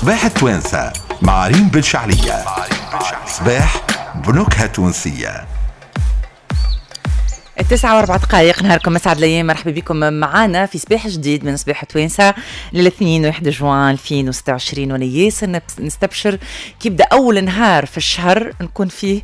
صباح التوانسة مع ريم بالشعلية. صباح بنكهة تونسية. 9:04 نهاركم مسعد الايام، مرحبا بكم معنا في صباح جديد من صباح توانسه للاثنين 1 جوان 2026. وانا ياسر نستبشر كي يبدا اول نهار في الشهر نكون فيه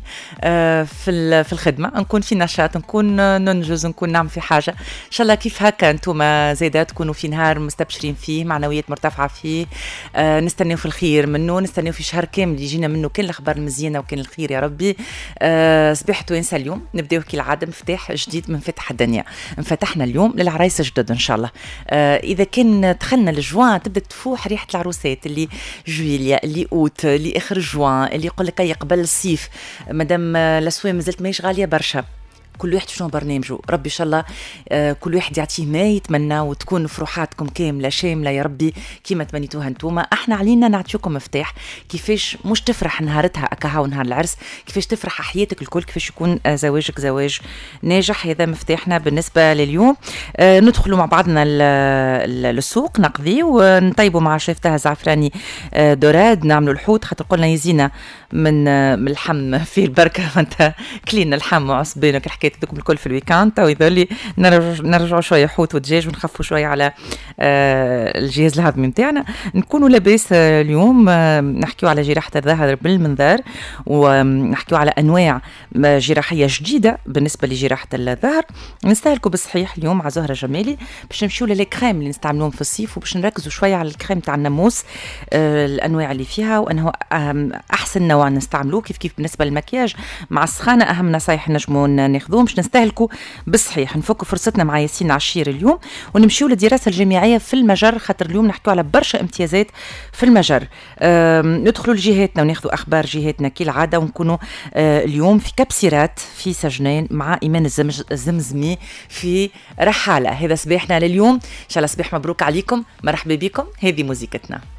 في الخدمه، نكون في نشاط، نكون ننجز، نكون نعمل في حاجه ان شاء الله. كيف هكا انتم زايده تكونوا في نهار مستبشرين فيه، معنويات مرتفعه فيه، نستناو في الخير منه، نستناو في شهر كامل يجينا منه كل الاخبار المزيانه وكان الخير يا ربي. صباح توانسه اليوم نبداو كالعاده مفتاح جديد من فتح الدنيا. انفتحنا اليوم للعرايس الجدد ان شاء الله. اذا كان دخلنا لجوان تبدا تفوح ريحه العروسات اللي جويليا، اللي اوت، اللي اخر جوان، اللي يقول لك قبل الصيف مادام الاسواق مازالت ماهيش غاليه برشا. كل واحد شنو برنامجه، ربي ان شاء الله كل واحد يعطيه ما يتمنى، وتكون فروحاتكم كامله شامله يا ربي كيما تمنيتوها انتوما. احنا علينا نعطيكم مفتاح كيفاش مش تفرح نهارتها اكاها نهار العرس، كيفاش تفرح حياتك الكل، كيفاش يكون زواجك زواج ناجح. هذا مفتاحنا بالنسبه لليوم. ندخلوا مع بعضنا للسوق نقضي ونطيبوا مع شيفتها زعفراني دوراد، نعملوا الحوت خاطر قلنا يزينا من اللحم فيه البركه، فانت كلينا اللحم وعصبينك الحكايه دوكم الكل في الويكاند. تو يظل نرجعوا شويه حوت ودجاج ونخفوا شويه على الجهاز الهضمي نتاعنا. نكونوا لاباس اليوم، نحكيوا على جراحه الظهر بالمنظار، ونحكيوا على انواع جراحيه جديده بالنسبه لجراحه الظهر. نستهلكوا بالصحيح اليوم على زهره جمالي باش نمشيو للكريم اللي نستعملوهم في الصيف، وباش نركزوا شويه على الكريم تاع الناموس، الانواع اللي فيها وانه احسن نوع نستعملوه. كيف بالنسبه للمكياج مع السخانه اهم نصايح نجموا ناخذوهم باش نستهلكوا بالصحيح. نفكوا فرصتنا مع ياسين عشير اليوم ونمشيو للدراسه الجامعيه في المجر، خاطر اليوم نحكيو على برشا امتيازات في المجر. ندخلوا لجهاتنا وناخذوا اخبار جهاتنا كالعاده، ونكونوا اليوم في كبسيرات في سجنين مع ايمان الزمزمي في رحاله. هذا صباحنا لليوم ان شاء الله. صباح مبروك عليكم، مرحبا بكم، هذه موزيكتنا.